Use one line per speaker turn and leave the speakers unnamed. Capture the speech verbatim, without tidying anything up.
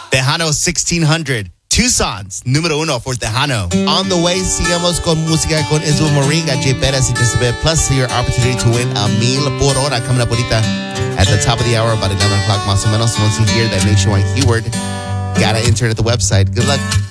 Tejano sixteen hundred. Tucson's número uno for Tejano.
On the way, sigamos con música con Isabel Moringa, Jay Perez, and Tisabet. Plus, your opportunity to win a meal por hora coming up ahorita at the top of the hour, about eleven o'clock más o menos. Once you hear that nationwide keyword, gotta enter it at the website. Good luck.